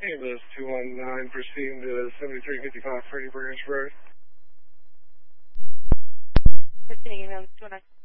Ambulance 219 proceeding to 7355 Freddie Branch Road. Proceeding ambulance 219.